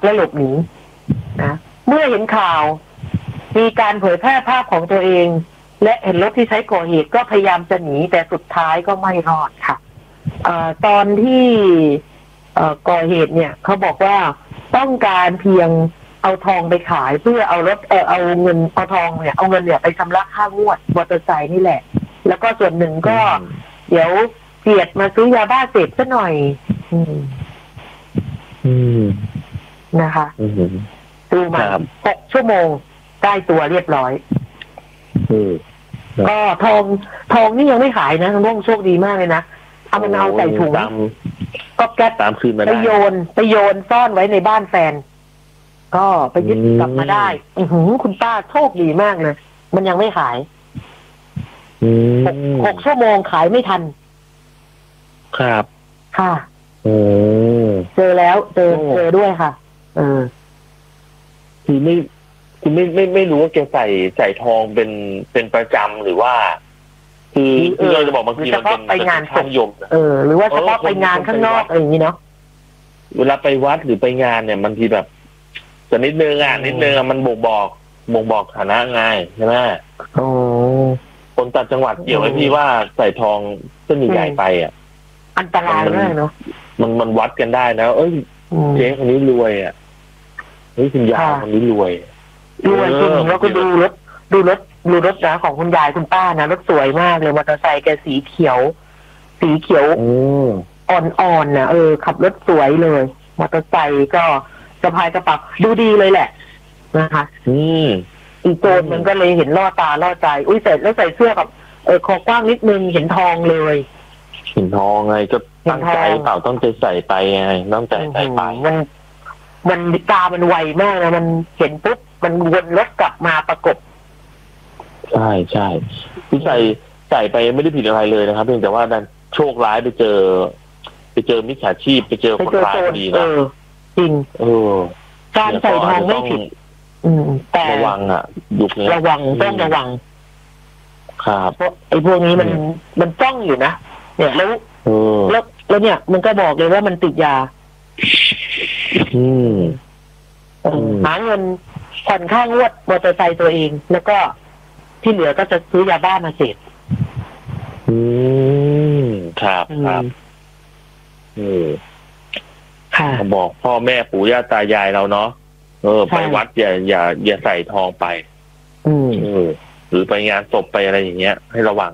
และหลบหนีนะเมื่อเห็นข่าวมีการเผยแพร่ภาพของตัวเองและเห็นรถที่ใช้ก่อเหตุก็พยายามจะหนีแต่สุดท้ายก็ไม่รอดค่ะตอนที่ก่อเหตุเนี่ยเขาบอกว่าต้องการเพียงเอาทองไปขายเพื่อเอารถเอาเงินเอาทองเนี่ยเอาเงินเนี่ยไปชำระค่างวดมอเตอร์ไซค์นี่แหละแล้วก็ส่วนหนึ่งก็เดี๋ยวเกียรติมาซื้อยาบ้าเสพซะหน่อยนะคะดูมา6 ชั่วโมงได้ตัวเรียบร้อยก็ทองนี่ยังไม่ขายนะน้องโชคดีมากเลยนะเอามันเอาใส่ถุงก็แก๊สตามคืนมาได้ไปโยนซ่อนไว้ในบ้านแฟนก็ไปยึดกลับมาได้คุณป้าโชคดีมากเลยมันยังไม่ขาย6 ชั่วโมงขายไม่ทันครับค่ะเจอแล้วเจอด้วยค่ะคือไม่รู้ว่าแกใส่ทองเป็นประจำหรือว่าคือเราจะบอกบางทีมันเป็นไปงานค่านิยมหรือว่าเฉพาะไปงานข้างนอกอะไรอย่างนี้เนาะเวลาไปวัดหรือไปงานเนี่ยบางทีแบบแต่นิดนึงมันบ่งบอกฐานะไงใช่ไหมคนต่างจังหวัดเกี่ยวไหมพี่ว่าใส่ทองเส้นใหญ่ไปอันตรายมากเนาะมันวัดกันได้นะเจ๊คนนี้รวยคุณยายคนนี้รวยจริงแล้วก็ดูรถนะของคุณยายคุณป้านะรถสวยมากเลยมอเตอร์ไซค์แกสีเขียวอ่อนๆนะขับรถสวยเลยมอเตอร์ไซค์ก็สะพายกระเป๋าดูดีเลยแหละนะคะอีโจรมันก็เลยเห็นล่อตาล่อใจใส่เสื้อกับคอกว้างนิดนึงเห็นทองเลยเห็นทองไงก็ตั้งใจเปล่าต้องใจใส่ไปไงต้องใจใส่ไปมันตามันไวมากนะมันเห็นปุ๊บมันวนรถกลับมาประกบใช่ที่ใส่ไปไม่ได้ผิดอะไรเลยนะครับเพียงแต่ว่าดันโชคร้ายไปเจอมิจฉาชีพไปเจอคนร้ายพอดีนะจริงการใส่ทองไม่ผิดแต่ระวังยุคนี้ระวังต้องระวังครับไอ้พวกนี้มันจ้องอยู่นะเนี่ยแล้วเนี่ยมันก็บอกเลยว่ามันติดยาหาเงินผ่อนค่างวดมอเตอร์ไซค์ตัวเองแล้วก็ที่เหลือก็จะซื้อยาบ้ามาเสพครับบอกพ่อแม่ปู่ย่าตายายเราเนาะไปวัดอย่าใส่ทองไปหรือไปงานศพไปอะไรอย่างเงี้ยให้ระวัง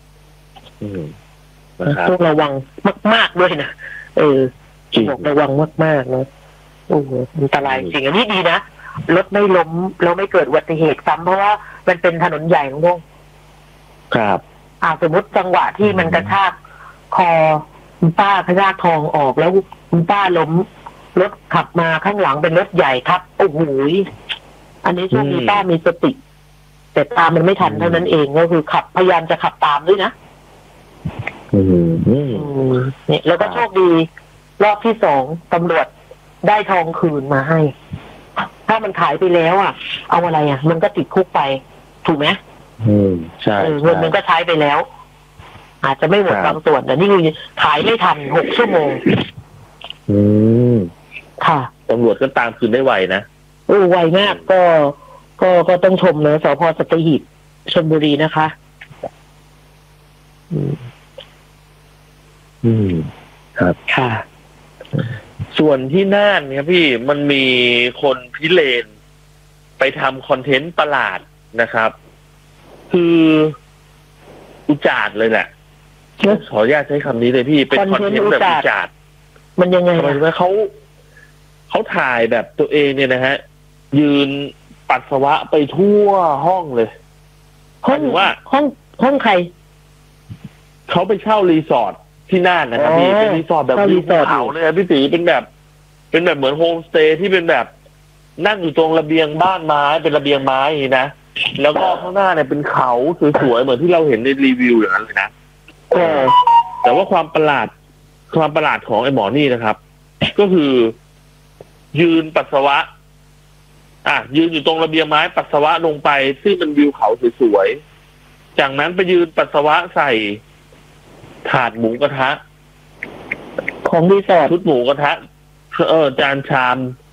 ต้องระวังมากๆด้วยนะบอกระวังมากๆนะอันตรายจริงอันนี้ดีนะรถไม่ล้มแล้วไม่เกิดอุบัติเหตุซ้ำเพราะว่ามันเป็นถนนใหญ่ของวงครับสมมติจังหวะที่มันกระชากคอคุณป้ากระชากทองออกแล้วคุณป้าล้มรถขับมาข้างหลังเป็นรถใหญ่ครับโอ้โหอันนี้ช่วงนี้ป้ามีสติแต่ตามมันไม่ทันเท่านั้นเองก็คือพยายามจะขับตามด้วยนะเนี่ยแล้วก็โชคดีรอบที่2ตำรวจได้ทองคืนมาให้ถ้ามันขายไปแล้วเอาอะไรมันก็ติดคุกไปถูกไหมใช่เงินมันก็ใช้ไปแล้วอาจจะไม่หมดบางส่วนแต่นี่คือขายไม่ทัน6 ชั่วโมงค่ะตำรวจก็ตามคืนได้ไวนะไวมากก็ต้องชมนะสภ.สัตหีบชลบุรีนะคะครับค่ะส่วนที่น่านครับพี่มันมีคนพิเรนไปทำคอนเทนต์ประหลาดนะครับคืออุจาดเลยแหละขออนุญาตใช้คำนี้เลยพี่เป็นคอนเทนต์แบบอุจาดมันยังไงว่าเขาถ่ายแบบตัวเองเนี่ยนะฮะยืนปัสสาวะไปทั่วห้องเลยห้องใครเขาไปเช่ารีสอร์ทที่น่านนะครับพี่เป็นรีสอร์ทแบบวิวภูเขาเลยพี่ตีเป็นแบบเหมือนโฮมสเตย์ที่เป็นแบบนั่งอยู่ตรงระเบียงบ้านไม้เป็นระเบียงไม้นะแล้วก็ข้างหน้าเนี่ยเป็นเขาสวยๆเหมือนที่เราเห็นในรีวิวอย่างนั้นเลยนะแต่ว่าความประหลาดของไอ้หมอนี่นะครับก็คือยืนปัสสาวะยืนอยู่ตรงระเบียงไม้ปัสสาวะลงไปซึ่งเป็นวิวเขาสวยๆจากนั้นไปยืนปัสสาวะใส่ถาดหมูกระทะของรีสอร์ทชุดหมูกระทะจานชาม